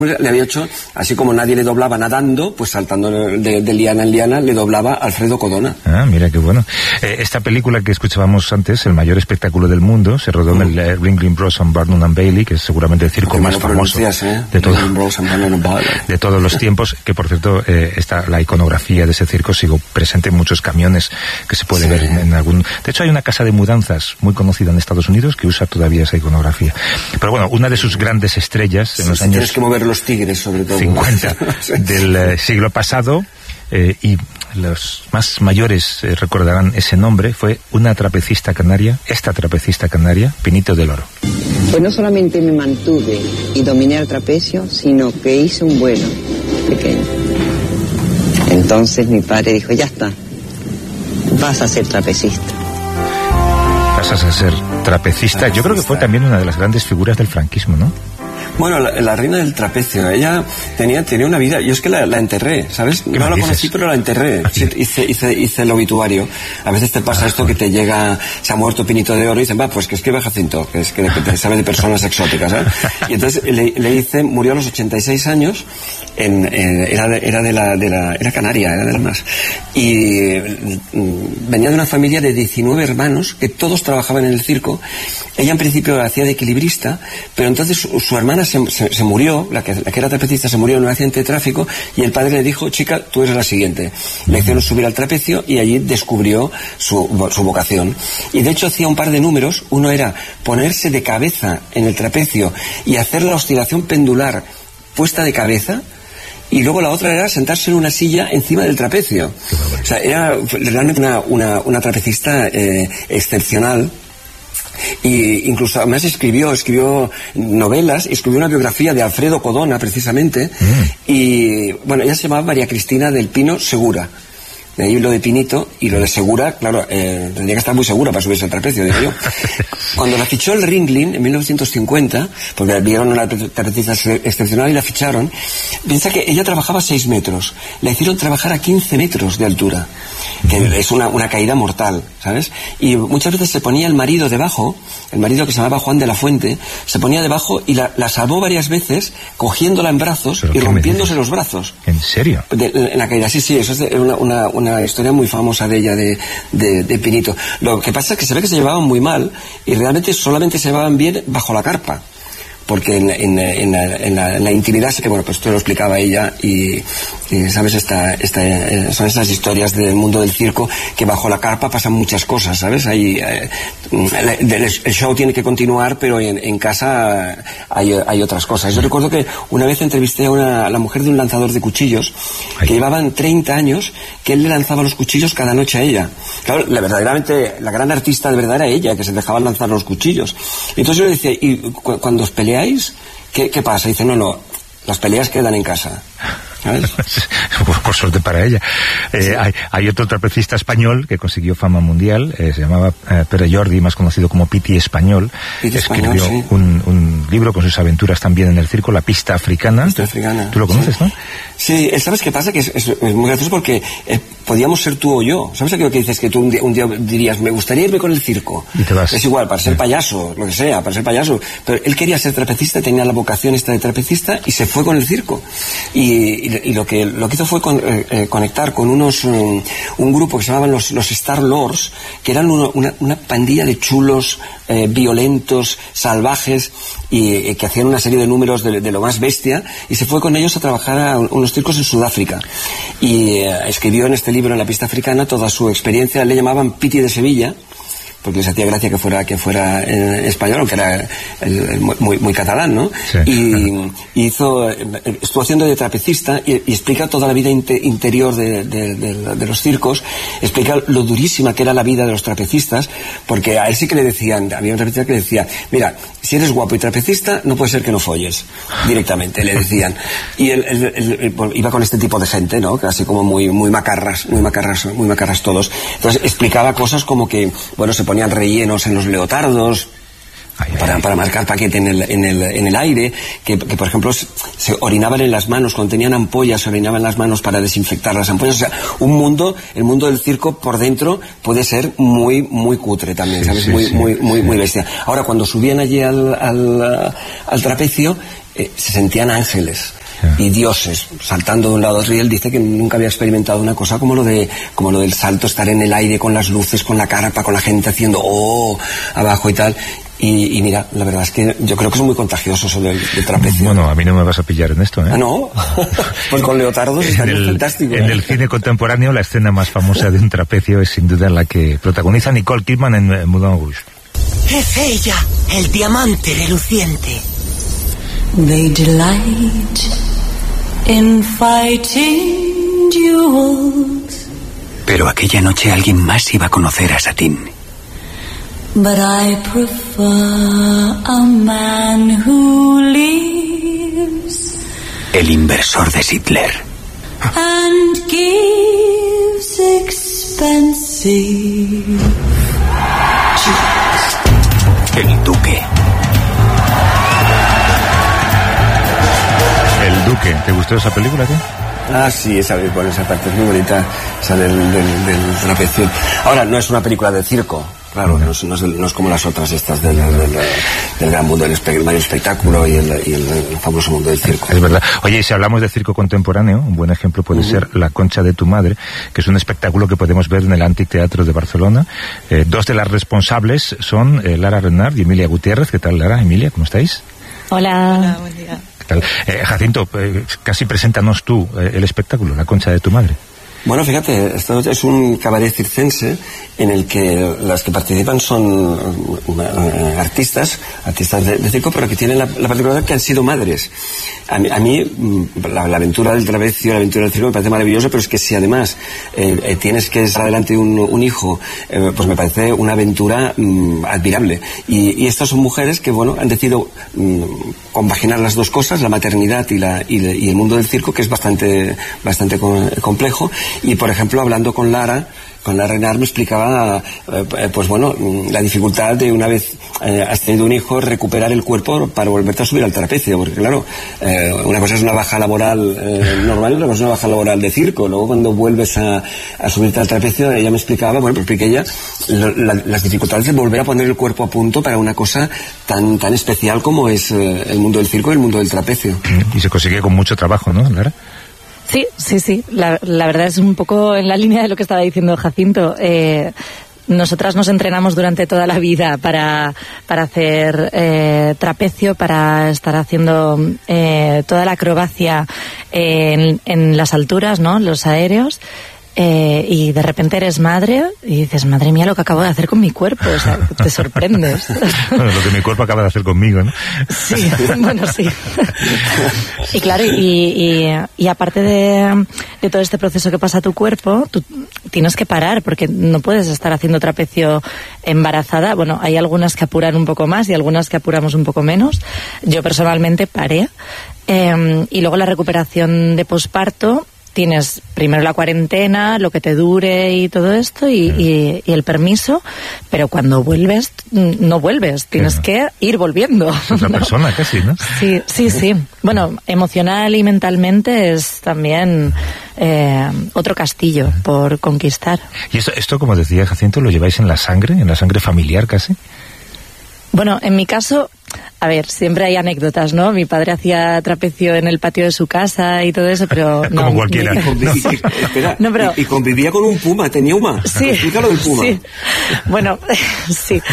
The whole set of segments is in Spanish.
Le había hecho, así como nadie le doblaba nadando, pues saltando de liana en liana, le doblaba Alfredo Codona. Ah, mira qué bueno. Esta película que escuchábamos antes, El mayor espectáculo del mundo, se rodó en el Ringling Bros. Barnum and Bailey, que es seguramente el circo más famoso de todos los tiempos, que por cierto, la iconografía de ese circo sigue presente en muchos camiones que se puede ver en algún... De hecho, hay una casa de mudanzas muy conocida en Estados Unidos que usa todavía esa iconografía. Pero bueno, una de sus grandes estrellas en los años... Tienes que mover los tigres, sobre todo. 50 del siglo pasado, y los más mayores recordarán ese nombre, fue una trapecista canaria, Pinito del Oro. Pues no solamente me mantuve y dominé el trapecio, sino que hice un vuelo pequeño. Entonces mi padre dijo, ya está, vas a ser trapecista. Pasas a ser trapecista. Yo creo que fue también una de las grandes figuras del franquismo, ¿no? Bueno, la reina del trapecio, ella tenía una vida, yo es que la enterré, ¿sabes? No la conocí, pero la enterré. Hice el obituario. A veces te pasa esto que te llega, se ha muerto Pinito de Oro y dicen, va, pues que escribe Jacinto, que es que te sabe de personas exóticas, ¿sabes? Y entonces le hice, murió a los 86 años, era canaria, era de las más. Y venía de una familia de 19 hermanos que todos trabajaban en el circo. Ella en principio la hacía de equilibrista, pero entonces su hermana se murió, la que era trapecista se murió en un accidente de tráfico, y el padre le dijo, chica, tú eres la siguiente. Le hicieron subir al trapecio y allí descubrió su vocación. Y de hecho hacía un par de números. Uno era ponerse de cabeza en el trapecio y hacer la oscilación pendular puesta de cabeza, y luego la otra era sentarse en una silla encima del trapecio. O sea, era realmente una trapecista excepcional. Y incluso además escribió novelas, escribió una biografía de Alfredo Codona precisamente, y bueno, ella se llamaba María Cristina del Pino Segura. De ahí lo de Pinito, y lo de Segura, claro, tendría que estar muy segura para subirse al trapecio, digo yo. Cuando la fichó el Ringling en 1950, porque vieron una trapecista excepcional y la ficharon, piensa que ella trabajaba 6 metros, la hicieron trabajar a 15 metros de altura, que es una caída mortal, ¿sabes? Y muchas veces se ponía el marido debajo, el marido que se llamaba Juan de la Fuente, se ponía debajo y la salvó varias veces, cogiéndola en brazos y rompiéndose los brazos. ¿En serio? En la caída, sí, eso es una historia muy famosa de ella, de Pinito. Lo que pasa es que se ve que se llevaban muy mal, y realmente solamente se llevaban bien bajo la carpa, porque en la intimidad, bueno, pues esto lo explicaba ella, y sabes, son estas historias del mundo del circo, que bajo la carpa pasan muchas cosas, ¿sabes? El show tiene que continuar, pero en casa hay otras cosas. Yo recuerdo que una vez entrevisté a la mujer de un lanzador de cuchillos, que llevaban 30 años, que él le lanzaba los cuchillos cada noche a ella. Claro, la gran artista de verdad era ella, que se dejaba lanzar los cuchillos. Entonces yo le decía, ¿y cuando os peleáis, qué pasa? Y dice, no, las peleas quedan en casa. Por suerte para ella. Hay otro trapecista español que consiguió fama mundial, se llamaba Pere Jordi, más conocido como Piti Español. Escribió un libro con sus aventuras también en el circo, La Pista Africana. ¿Tú lo conoces, no? Sí, ¿sabes qué pasa? Que es muy gracioso, porque podíamos ser tú o yo. ¿Sabes aquello que dices que tú un día dirías, me gustaría irme con el circo? Y te vas. Es igual, para ser payaso, lo que sea, para ser payaso. Pero él quería ser trapecista, tenía la vocación esta de trapecista, y se fue con el circo. Y lo que hizo fue conectar con un grupo que se llamaban los Star Lords, que eran una pandilla de chulos, violentos, salvajes, y que hacían una serie de números de lo más bestia, y se fue con ellos a trabajar a unos circos en Sudáfrica, y escribió en este libro, en La Pista Africana, toda su experiencia. Le llamaban Piti de Sevilla, porque les hacía gracia que fuera español, aunque era muy catalán, ¿no? Sí. Y estuvo haciendo de trapecista, y explica toda la vida interior de los circos, explica lo durísima que era la vida de los trapecistas, porque a él sí que le decían, había un trapecista que le decía, mira, si eres guapo y trapecista, no puede ser que no folles, directamente, le decían. Y él iba con este tipo de gente, ¿no? Así como muy macarras todos. Entonces explicaba cosas como que, bueno, se ponían rellenos en los leotardos, para marcar paquete en el aire, que por ejemplo se orinaban en las manos, cuando tenían ampollas se orinaban en las manos para desinfectar las ampollas. O sea, el mundo del circo por dentro puede ser muy muy cutre también, ¿sabes? Muy bestia. Ahora, cuando subían allí al trapecio, se sentían ángeles y dioses saltando de un lado a otro, y él dice que nunca había experimentado una cosa como lo del salto, estar en el aire con las luces, con la carpa, con la gente haciendo abajo y tal. Y mira, la verdad es que yo creo que es muy contagioso eso del trapecio. Bueno, a mí no me vas a pillar en esto, ¿eh? ¿Ah, no? Pues con Leotardo estaría fantástico. En el cine contemporáneo, la escena más famosa de un trapecio es sin duda la que protagoniza Nicole Kidman en Moulin Rouge. Es ella, el diamante reluciente. They delight in fighting duels. Pero aquella noche alguien más iba a conocer a Satine. But I prefer a man who lives. El inversor de Sidler. And gives expensive jewels. El duque. El Duque. ¿Te gustó esa película, tío? Ah, sí, esa parte es muy bonita, esa del trapecio. Ahora, no es una película de circo, claro, no es como las otras estas del gran mundo del espectáculo y el famoso mundo del circo. Es verdad. Oye, y si hablamos de circo contemporáneo, un buen ejemplo puede ser La Concha de tu Madre, que es un espectáculo que podemos ver en el Antic Teatro de Barcelona. Dos de las responsables son Lara Renard y Emilia Gutiérrez. ¿Qué tal, Lara? Emilia, ¿cómo estáis? Hola. Buen día. Jacinto, casi preséntanos tú el espectáculo, La Concha de tu Madre. Bueno, fíjate, esto es un cabaret circense en el que las que participan son artistas de circo, pero que tienen la particularidad que han sido madres. A mí la aventura del trapecio, la aventura del circo me parece maravillosa, pero es que si además tienes que estar delante de un hijo, pues me parece una aventura admirable. Y estas son mujeres que, bueno, han decidido compaginar las dos cosas, la maternidad y el mundo del circo, que es bastante complejo. Y, por ejemplo, hablando con Lara Renard me explicaba, pues bueno, la dificultad de, una vez has tenido un hijo, recuperar el cuerpo para volverte a subir al trapecio, porque claro, una cosa es una baja laboral normal y otra cosa es una baja laboral de circo. Luego cuando vuelves a subirte al trapecio, ella me explicaba, bueno, pues expliqué ella las dificultades de volver a poner el cuerpo a punto para una cosa tan especial como es el mundo del circo y el mundo del trapecio. Y se consigue con mucho trabajo, ¿no, Lara? Sí. La verdad es un poco en la línea de lo que estaba diciendo Jacinto. Nosotras nos entrenamos durante toda la vida para hacer trapecio, para estar haciendo toda la acrobacia en las alturas, ¿no? Los aéreos. Y de repente eres madre y dices, madre mía, lo que acabo de hacer con mi cuerpo, o sea, te sorprendes. Bueno, lo que mi cuerpo acaba de hacer conmigo, ¿no? Sí, bueno, sí. Y claro, y aparte de todo este proceso que pasa a tu cuerpo, tú tienes que parar, porque no puedes estar haciendo trapecio embarazada. Bueno, hay algunas que apuran un poco más y algunas que apuramos un poco menos. Yo personalmente paré. Y luego la recuperación de posparto. Tienes primero la cuarentena, lo que te dure y todo esto, y el permiso, pero cuando vuelves, no vuelves, tienes que ir volviendo. Es otra persona casi, ¿no? Sí. Bueno, emocional y mentalmente es también otro castillo por conquistar. Y esto, como decía Jacinto, ¿lo lleváis en la sangre familiar casi? Bueno, en mi caso, a ver, siempre hay anécdotas, ¿no? Mi padre hacía trapecio en el patio de su casa y todo eso, pero no. Como cualquiera. Espera, no, pero... y convivía con un puma, tenía uma. Sí. Explícalo del puma. Sí. Bueno, sí.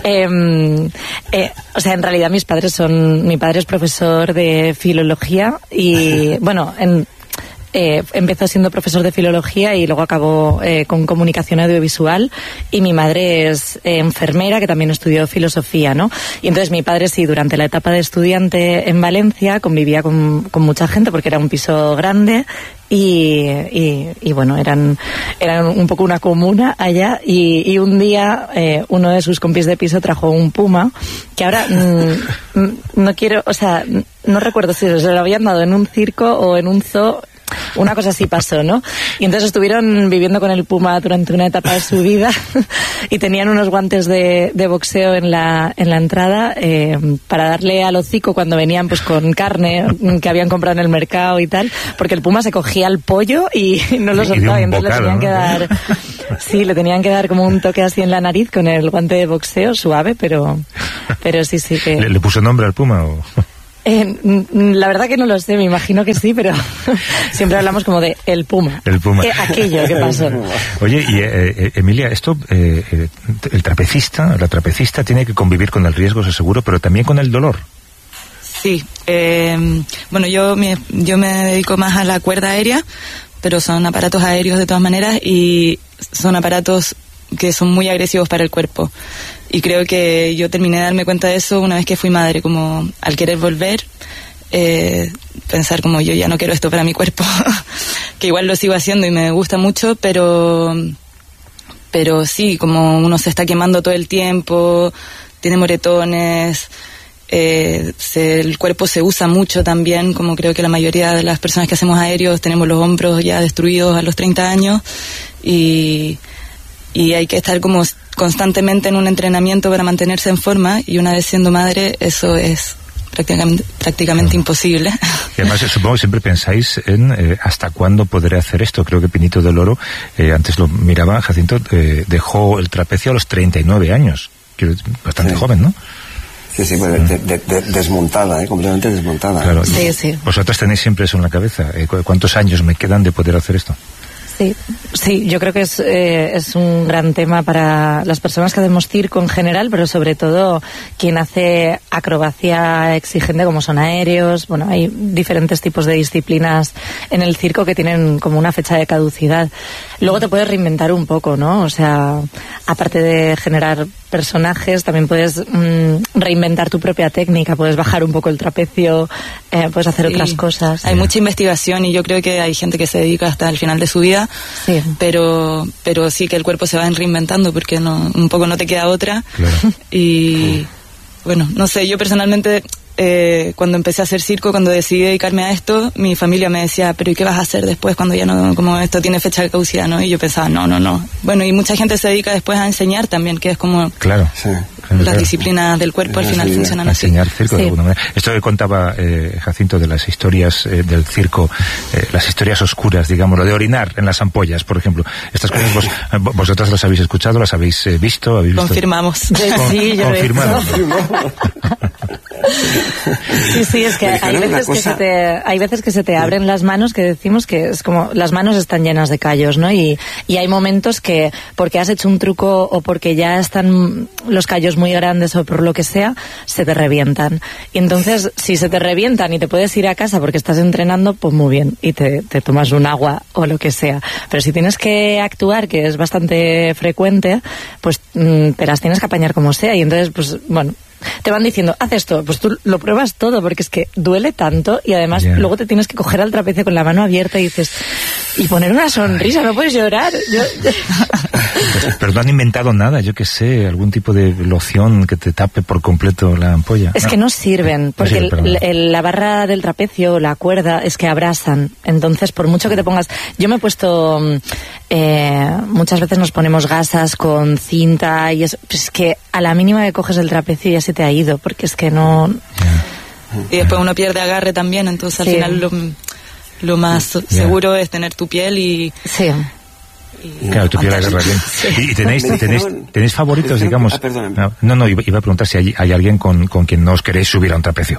O sea, en realidad mi padre es profesor de filología y, bueno, empezó siendo profesor de filología y luego acabó con comunicación audiovisual, y mi madre es enfermera que también estudió filosofía, ¿no? Y entonces mi padre sí, durante la etapa de estudiante en Valencia convivía con mucha gente porque era un piso grande y bueno, eran un poco una comuna allá, y un día uno de sus compis de piso trajo un puma que ahora no quiero, o sea, no recuerdo si se lo habían dado en un circo o en un zoo. Una cosa así pasó, ¿no? Y entonces estuvieron viviendo con el puma durante una etapa de su vida y tenían unos guantes de boxeo en la entrada para darle al hocico cuando venían pues con carne que habían comprado en el mercado y tal, porque el puma se cogía el pollo y no lo soltaba, y entonces le tenían que dar... Sí, le tenían que dar como un toque así en la nariz con el guante de boxeo, suave, pero sí que... ¿Le puso nombre al puma o...? La verdad que no lo sé, me imagino que sí, pero siempre hablamos como de el puma. El puma. Aquello que pasó. Oye, y Emilia, esto, la trapecista tiene que convivir con el riesgo, eso seguro, pero también con el dolor. Sí, bueno, yo me dedico más a la cuerda aérea, pero son aparatos aéreos de todas maneras y son aparatos que son muy agresivos para el cuerpo. Y creo que yo terminé de darme cuenta de eso una vez que fui madre, como al querer volver, pensar como yo ya no quiero esto para mi cuerpo, que igual lo sigo haciendo y me gusta mucho, pero sí, como uno se está quemando todo el tiempo, tiene moretones, el cuerpo se usa mucho también, como creo que la mayoría de las personas que hacemos aéreos tenemos los hombros ya destruidos a los 30 años y hay que estar como constantemente en un entrenamiento para mantenerse en forma, y una vez siendo madre eso es prácticamente imposible. Y además supongo que siempre pensáis en hasta cuándo podré hacer esto. Creo que Pinito del Oro, antes lo miraba, Jacinto, dejó el trapecio a los 39 años, bastante joven, ¿no? Sí, bueno, desmontada, completamente desmontada. Claro. Sí. Vosotros tenéis siempre eso en la cabeza. ¿Cuántos años me quedan de poder hacer esto? Sí, yo creo que es un gran tema para las personas que hacemos circo en general, pero sobre todo quien hace acrobacia exigente como son aéreos. Bueno, hay diferentes tipos de disciplinas en el circo que tienen como una fecha de caducidad. Luego te puedes reinventar un poco, ¿no? O sea, aparte de generar personajes, también puedes reinventar tu propia técnica, puedes bajar un poco el trapecio, puedes hacer otras cosas. Hay mucha investigación y yo creo que hay gente que se dedica hasta el final de su vida, pero sí que el cuerpo se va reinventando porque un poco no te queda otra. Claro. Y bueno, no sé, yo personalmente cuando empecé a hacer circo, cuando decidí dedicarme a esto, mi familia me decía, pero ¿y qué vas a hacer después cuando ya no, como esto tiene fecha de caducidad, ¿no? Y yo pensaba, no. Bueno, y mucha gente se dedica después a enseñar también, que es como las disciplinas del cuerpo al final funcionan así. Enseñar circo de alguna manera. Esto que contaba Jacinto de las historias del circo, las historias oscuras, digamos, lo de orinar en las ampollas, por ejemplo. Estas cosas vosotras las habéis escuchado, las habéis visto. Confirmamos. Sí, yo confirmado. Sí, es que hay veces que se te abren las manos, que decimos que es como las manos están llenas de callos, ¿no? Y hay momentos que porque has hecho un truco o porque ya están los callos muy grandes o por lo que sea, se te revientan. Y entonces, si se te revientan y te puedes ir a casa porque estás entrenando, pues muy bien, y te tomas un agua o lo que sea. Pero si tienes que actuar, que es bastante frecuente, pues te las tienes que apañar como sea. Y entonces, pues bueno, te van diciendo, haz esto, pues tú lo pruebas todo, porque es que duele tanto y además luego te tienes que coger al trapecio con la mano abierta y dices, y poner una sonrisa, no puedes llorar. Pero no han inventado nada, yo que sé, algún tipo de loción que te tape por completo la ampolla. Es que no sirven, porque la barra del trapecio, la cuerda, es que abrasan. Entonces, por mucho que te pongas... Yo me he puesto... muchas veces nos ponemos gasas con cinta y es que a la mínima que coges el trapecio ya se te ha ido, porque es que no... Y después uno pierde agarre también, entonces al final lo más seguro es tener tu piel y... Sí. Claro, tu piel agarra bien. ¿Y tenéis favoritos, digamos? No, iba a preguntar si hay alguien con quien no os queréis subir a un trapecio.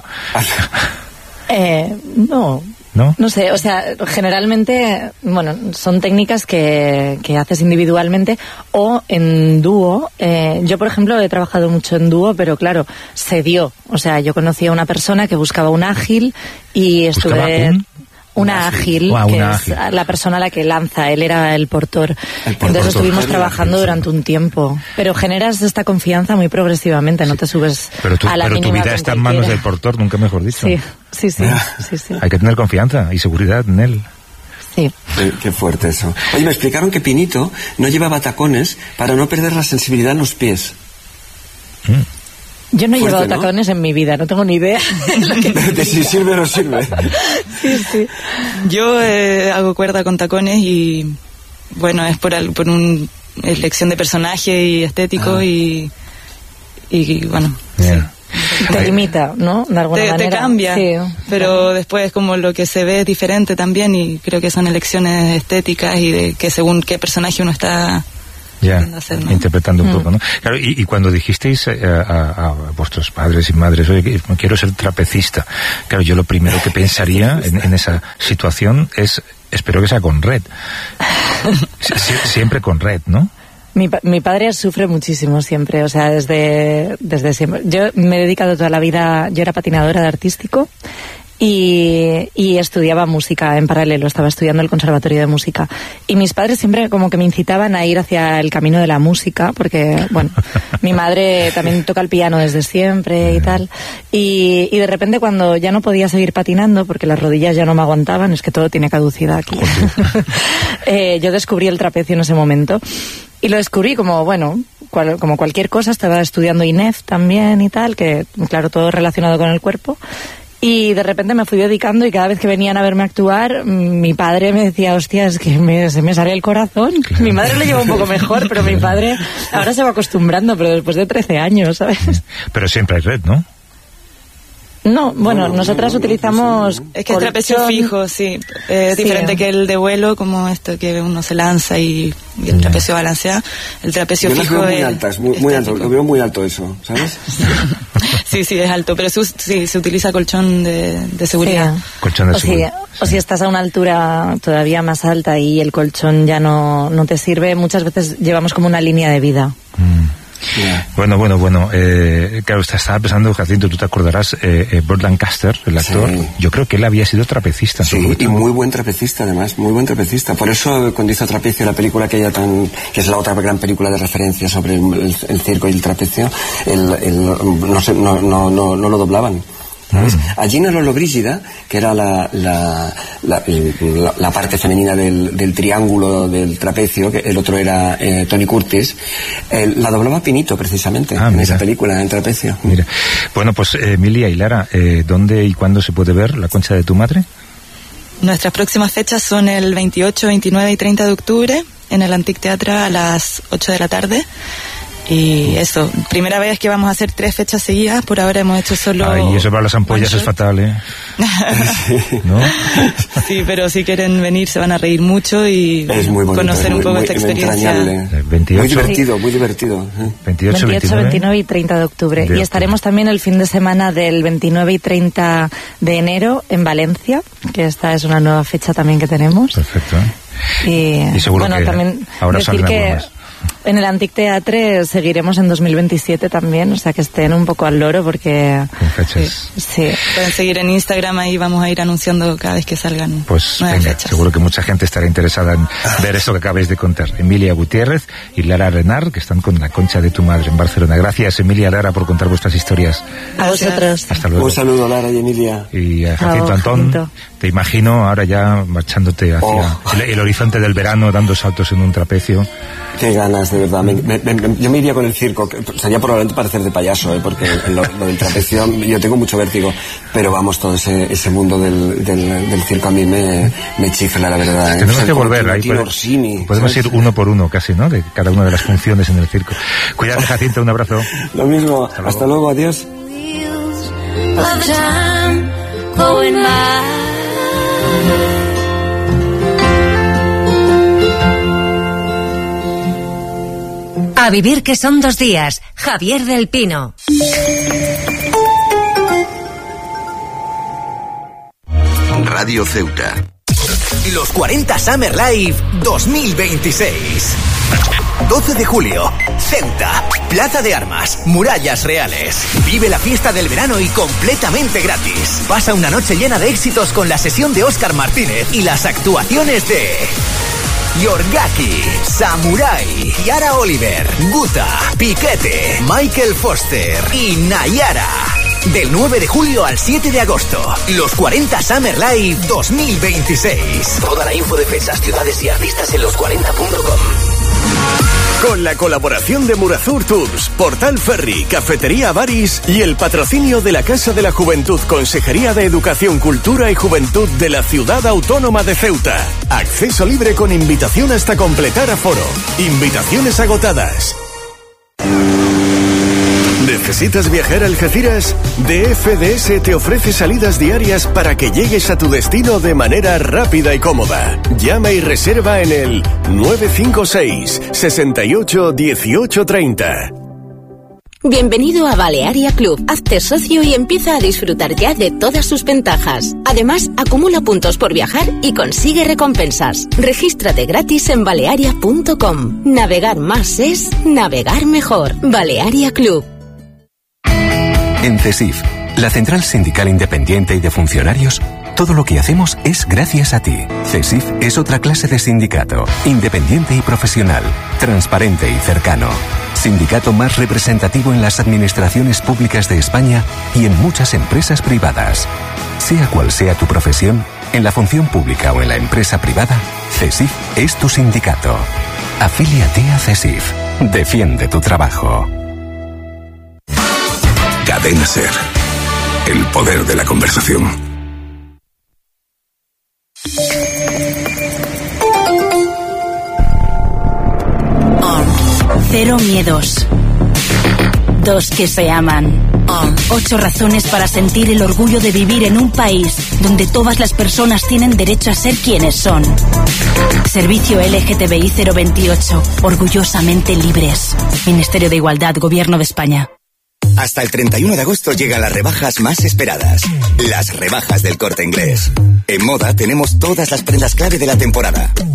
No sé, o sea, generalmente, bueno, son técnicas que haces individualmente o en dúo. Yo, por ejemplo, he trabajado mucho en dúo, pero claro, se dio. O sea, yo conocí a una persona que buscaba un ágil y estuve... Una ágil, es la persona a la que lanza, él era el portor. Entonces estuvimos trabajando durante un tiempo. Pero generas esta confianza muy progresivamente, no te subes a la mínima. Pero tu vida está en manos del portor, nunca mejor dicho. Sí. Hay que tener confianza y seguridad en él. Sí. Qué fuerte eso. Oye, me explicaron que Pinito no llevaba tacones para no perder la sensibilidad en los pies. Yo no he Fuerte, llevado ¿no? tacones en mi vida, no tengo ni idea. De si sirve o no sirve. Sí. Yo hago cuerda con tacones y bueno, es por una elección de personaje y estético y bueno. Yeah. Te limita, ¿no? De alguna manera. Te cambia, sí. pero después como lo que se ve es diferente también y creo que son elecciones estéticas y de que según qué personaje uno está hacer, ¿no? Interpretando un poco, ¿no? Claro, y cuando dijisteis a vuestros padres y madres, oye, quiero ser trapecista, claro, yo lo primero que pensaría en esa situación es, espero que sea con red. Siempre con red, ¿no? Mi padre sufre muchísimo siempre, o sea, desde siempre. Yo me he dedicado toda la vida, yo era patinadora de artístico y estudiaba música en paralelo, estaba estudiando el conservatorio de música. Y mis padres siempre como que me incitaban a ir hacia el camino de la música, porque, bueno, mi madre también toca el piano desde siempre y tal. Y de repente cuando ya no podía seguir patinando, porque las rodillas ya no me aguantaban, es que todo tiene caducidad aquí. Yo descubrí el trapecio en ese momento. Y lo descubrí como, bueno, como cualquier cosa, estaba estudiando INEF también y tal, que claro, todo relacionado con el cuerpo. Y de repente me fui dedicando y cada vez que venían a verme actuar, mi padre me decía, hostia, es que se me sale el corazón. Claro. Mi madre lo lleva un poco mejor, pero mi padre ahora se va acostumbrando, pero después de 13 años, ¿sabes? Pero siempre hay red, ¿no? No, bueno, nosotras utilizamos... Es que es trapecio fijo, sí. Es diferente que el de vuelo, como esto que uno se lanza y el trapecio balancea. El trapecio yo fijo las veo muy altas, muy alto. Lo veo muy alto eso, ¿sabes? Sí, es alto, pero se utiliza colchón de seguridad. Sí. Colchón de seguridad. O si estás a una altura todavía más alta y el colchón ya no te sirve, muchas veces llevamos como una línea de vida. Yeah. Bueno, claro, estaba pensando, Jacinto, tú te acordarás, Burt Lancaster, el actor, sí. Yo creo que él había sido trapecista. Sí, y muy buen trapecista además, muy buen trapecista. Por eso cuando hizo Trapecio, la película que es la otra gran película de referencia sobre el circo y el trapecio, no lo doblaban. ¿Sabes? A Gina Lollobrigida, que era la parte femenina del triángulo del trapecio, que el otro era Tony Curtis, la doblaba Pinito precisamente en esa película, en Trapecio. Mira. Bueno, pues Emilia y Lara, ¿dónde y cuándo se puede ver La Concha de tu Madre? Nuestras próximas fechas son el 28, 29 y 30 de octubre en el Antic Teatre a las 8 de la tarde. Y eso, primera vez que vamos a hacer 3 fechas seguidas, por ahora hemos hecho solo... Ay, eso para las ampollas es fatal, ¿eh? ¿No? Sí, pero si quieren venir se van a reír mucho y bonito, conocer un poco esta experiencia. 28, muy divertido. 28, 29 y 30 de octubre. Y estaremos también el fin de semana del 29 y 30 de enero en Valencia, que esta es una nueva fecha también que tenemos. Perfecto. Y seguro bueno, que también ahora decir salen que algunas. En el Antic Teatre seguiremos en 2027 también, o sea que estén un poco al loro porque... Con fechas. Sí. Pueden seguir en Instagram, ahí vamos a ir anunciando cada vez que salgan pues nuevas venga, fechas. Seguro que mucha gente estará interesada en ver esto que acabáis de contar. Emilia Gutiérrez y Lara Renard, que están con La Concha de tu Madre en Barcelona. Gracias, Emilia y Lara, por contar vuestras historias. A vosotros. Hasta luego. Un saludo, Lara y Emilia. Y a Jacinto Antón, Jacinto. Te imagino ahora ya marchándote hacia el horizonte del verano, dando saltos en un trapecio. Qué ganas, de verdad. Yo me iría con el circo, que sería probablemente parecer de payaso, porque lo del trapecio, yo tengo mucho vértigo, pero vamos, todo ese mundo del circo a mí me chifla, la verdad. Tenemos que volver, ahí podemos ir uno por uno casi, ¿no? De cada una de las funciones en el circo. Cuídate, Jacinto, un abrazo. Lo mismo, hasta luego, adiós. A vivir que son 2 días. Javier del Pino. Radio Ceuta. Los 40 Summer Live 2026. 12 de julio, Ceuta, Plaza de Armas, Murallas Reales. Vive la fiesta del verano y completamente gratis. Pasa una noche llena de éxitos con la sesión de Óscar Martínez y las actuaciones de Yorgaki, Samurai, Yara Oliver, Guta, Piquete, Michael Foster y Nayara. Del 9 de julio al 7 de agosto, los 40 Summer Live 2026. Toda la info de fechas, ciudades y artistas en los40.com. Con la colaboración de Murazur Tours, Portal Ferry, Cafetería Baris y el patrocinio de la Casa de la Juventud, Consejería de Educación, Cultura y Juventud de la Ciudad Autónoma de Ceuta. Acceso libre con invitación hasta completar aforo. Invitaciones agotadas. ¿Necesitas viajar a Algeciras? DFDS te ofrece salidas diarias para que llegues a tu destino de manera rápida y cómoda. Llama y reserva en el 956 68 18 30. Bienvenido a Balearia Club. Hazte socio y empieza a disfrutar ya de todas sus ventajas. Además, acumula puntos por viajar y consigue recompensas. Regístrate gratis en balearia.com. Navegar más es navegar mejor. Balearia Club. En CESIF, la Central Sindical Independiente y de Funcionarios, todo lo que hacemos es gracias a ti. CESIF es otra clase de sindicato, independiente y profesional, transparente y cercano. Sindicato más representativo en las administraciones públicas de España y en muchas empresas privadas. Sea cual sea tu profesión, en la función pública o en la empresa privada, CESIF es tu sindicato. Afíliate a CESIF. Defiende tu trabajo. Cadena SER. El poder de la conversación. Cero miedos. 2 que se aman. 8 razones para sentir el orgullo de vivir en un país donde todas las personas tienen derecho a ser quienes son. Servicio LGTBI 028. Orgullosamente libres. Ministerio de Igualdad, Gobierno de España. Hasta el 31 de agosto llegan las rebajas más esperadas. Las rebajas del Corte Inglés. En moda tenemos todas las prendas clave de la temporada.